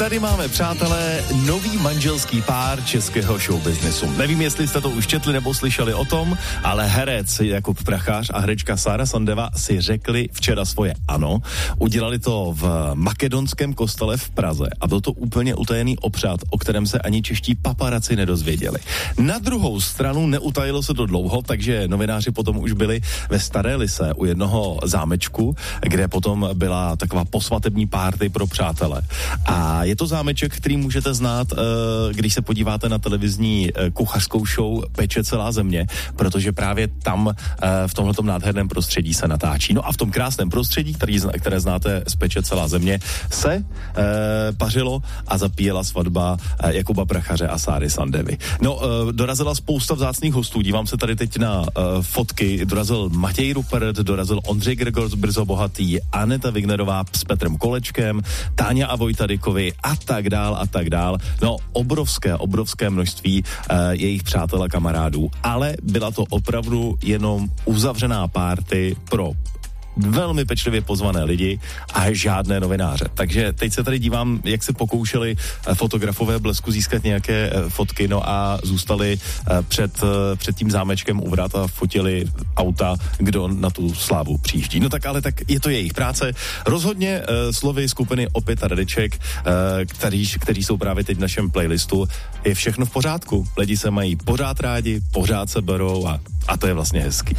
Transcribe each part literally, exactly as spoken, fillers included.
tady máme, přátelé, nový manželský pár českého showbiznesu. Nevím, jestli jste to už četli nebo slyšeli o tom, ale herec Jakub Prachař a herečka Sára Sandeva si řekli včera svoje ano. Udělali to v makedonském kostele v Praze a byl to úplně utajený obřad, o kterém se ani čeští paparaci nedozvěděli. Na druhou stranu neutajilo se to dlouho, takže novináři potom už byli ve Staré Lise u jednoho zámečku, kde potom byla taková posvatební párty pro přátele. A je to zámeček, který můžete znát, když se podíváte na televizní kuchařskou show Peče celá země, protože právě tam v tomhletom nádherném prostředí se natáčí. No a v tom krásném prostředí, který, které znáte z Peče celá země, se e, pařilo a zapíjela svatba Jakuba Prachaře a Sáry Sandevy. No, e, dorazila spousta vzácných hostů, dívám se tady teď na e, fotky, dorazil Matěj Rupert, dorazil Ondřej Gregor z Brzo bohatý, Aneta Wignerová s Petrem Kolečkem, Táňa a Vojta Dykovi a tak dál a tak dál. No, obrovské, obrovské množství e, jejich přátel a kamarádů, ale byla to opravdu jenom uzavřená párty pro velmi pečlivě pozvané lidi a žádné novináře. Takže teď se tady dívám, jak se pokoušeli fotografové Blesku získat nějaké fotky, no a zůstali před, před tím zámečkem u vrat a fotili auta, kdo na tu slávu přijíždí. No tak ale tak je to jejich práce. Rozhodně slovy skupiny Opět a Radeček, který, který jsou právě teď v našem playlistu, je všechno v pořádku. Lidi se mají pořád rádi, pořád se berou a, a to je vlastně hezký.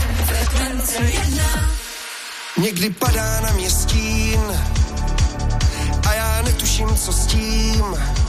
Někdy padá na mě stín a já netuším, co s tím.